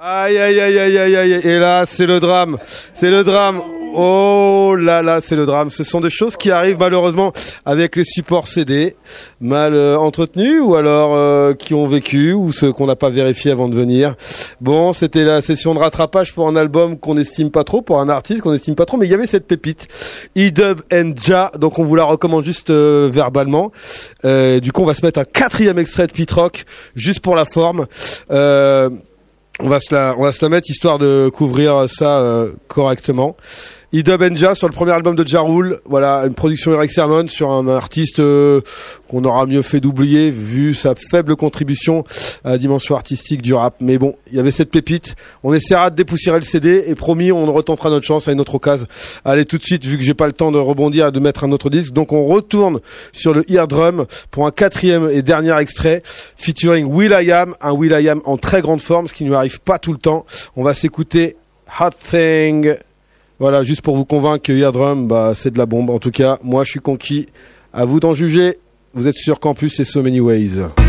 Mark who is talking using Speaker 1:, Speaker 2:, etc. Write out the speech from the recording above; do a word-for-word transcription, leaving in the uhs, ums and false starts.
Speaker 1: Aïe, aïe, aïe, aïe, aïe, aïe. Et là, c'est le drame. C'est le drame. Oh là là, c'est le drame. Ce sont des choses qui arrivent malheureusement avec les supports C D, mal euh, entretenus ou alors euh, qui ont vécu ou ceux qu'on n'a pas vérifié avant de venir. Bon, c'était la session de rattrapage pour un album qu'on estime pas trop, pour un artiste qu'on estime pas trop, mais il y avait cette pépite, E-Dub and Ja, donc on vous la recommande juste euh, verbalement. Euh, du coup, on va se mettre un quatrième extrait de Pit Rock, juste pour la forme. Euh, on va se la, on va se la mettre histoire de couvrir ça euh, correctement. E-Dub and Ja sur le premier album de Ja Rule, voilà, une production Eric Sermon sur un artiste euh, qu'on aura mieux fait d'oublier vu sa faible contribution à la dimension artistique du rap. Mais bon, il y avait cette pépite, on essaiera de dépoussiérer le C D et promis, on retentera notre chance à une autre occasion. Allez, tout de suite, vu que j'ai pas le temps de rebondir et de mettre un autre disque, donc on retourne sur le Eardrum pour un quatrième et dernier extrait featuring will.i.am, un will.i.am en très grande forme, ce qui ne lui arrive pas tout le temps. On va s'écouter Hot Thing. Voilà, juste pour vous convaincre que Eardrum, bah, c'est de la bombe. En tout cas, moi, je suis conquis. À vous d'en juger. Vous êtes sur Campus et So Many Ways.